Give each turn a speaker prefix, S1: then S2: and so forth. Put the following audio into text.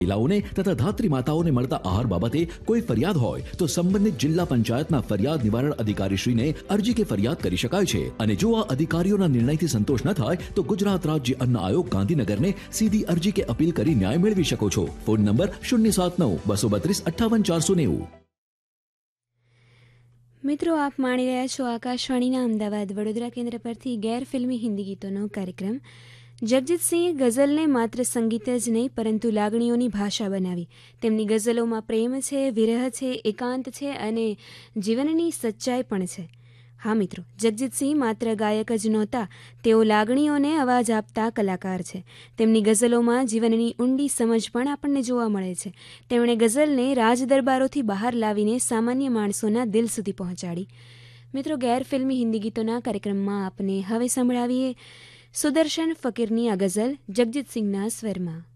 S1: મહિલાઓને તથા ધાત્રી માતાઓને મળતા આહાર બાબતે કોઈ ફરિયાદ હોય તો સંબંધિત જિલ્લા પંચાયતના ફરિયાદ નિવારણ અધિકારીશ્રીને અરજી કે ફરિયાદ કરી શકાય છે અને જો આ અધિકારીઓના નિર્ણયથી સંતોષ ન થાય તો ગુજરાત રાજ્ય અન્ન આયોગ ગાંધીનગરને સીધી અરજી કે અપીલ કરી ન્યાય મેળવી શકો છો. Phone number 079-232-58-490.
S2: મિત્રો, આપ માણી રહ્યા છો આકાશવાણીના અમદાવાદ વડોદરા કેન્દ્ર પરથી ગેરફિલ્મી હિન્દી ગીતોનો કાર્યક્રમ. જગજીતસિંહે ગઝલને માત્ર સંગીત જ નહીં પરંતુ લાગણીઓની ભાષા બનાવી. તેમની ગઝલોમાં પ્રેમ છે, વિરહ છે, એકાંત છે અને જીવનની સચ્ચાઈ પણ છે. હા મિત્રો, જગજીતસિંહ માત્ર ગાયક જ નહોતા, તેઓ લાગણીઓને અવાજ આપતા કલાકાર છે. તેમની ગઝલોમાં જીવનની ઊંડી સમજ પણ આપણને જોવા મળે છે. તેમણે ગઝલને રાજદરબારોથી બહાર લાવીને સામાન્ય માણસોના દિલ સુધી પહોંચાડી. મિત્રો, ગેરફિલ્મી હિન્દી ગીતોના કાર્યક્રમમાં આપને હવે સંભળાવીએ સુદર્શન ફકીરની આ ગઝલ જગજીતસિંહના સ્વરમાં.